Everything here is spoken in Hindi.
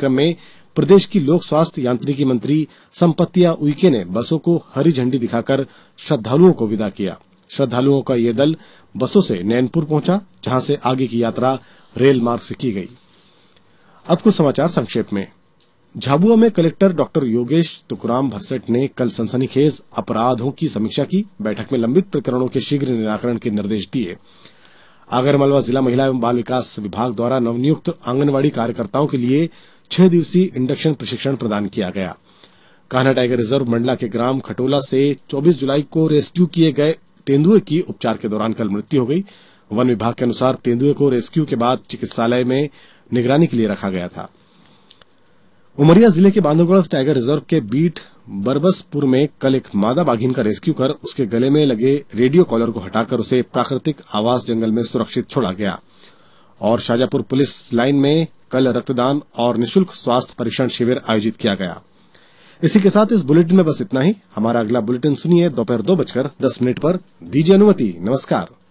कार्यक्रम में प्रदेश की लोक स्वास्थ्य यांत्रिकी मंत्री संपत्तिया उइके ने बसों को हरी झंडी दिखाकर श्रद्धालुओं को विदा किया। श्रद्धालुओं का ये दल बसों से नैनपुर पहुंचा, जहां से आगे की यात्रा रेल मार्ग से की गई। अब कुछ समाचार संक्षेप में। झाबुआ में कलेक्टर डॉक्टर योगेश तुकुराम भरसट ने कल सनसनीखेज अपराधों की समीक्षा की। बैठक में लंबित प्रकरणों के शीघ्र निराकरण के निर्देश दिए। आगरमालवा जिला महिला एवं बाल विकास विभाग द्वारा नवनियुक्त आंगनवाड़ी कार्यकर्ताओं के लिए 6 दिवसीय इंडक्शन प्रशिक्षण प्रदान किया गया। कान्हा टाइगर रिजर्व मंडला के ग्राम खटोला से 24 जुलाई को रेस्क्यू किए गए तेंदुए की उपचार के दौरान कल मृत्यु हो गई। वन विभाग के अनुसार तेंदुए को रेस्क्यू के बाद चिकित्सालय में निगरानी के लिए रखा गया था। उमरिया जिले के बांधवगढ़ टाइगर रिजर्व के बीट बरबसपुर में कल एक मादा बाघिन का रेस्क्यू कर उसके गले में लगे रेडियो कॉलर को हटाकर उसे प्राकृतिक आवास जंगल में सुरक्षित छोड़ा गया। और शाजापुर पुलिस लाइन में कल रक्तदान और निःशुल्क स्वास्थ्य परीक्षण शिविर आयोजित किया गया। इसी के साथ इस बुलेटिन में बस इतना ही। हमारा अगला बुलेटिन सुनिए दोपहर 2:10 पर। दीजिए अनुमति। नमस्कार।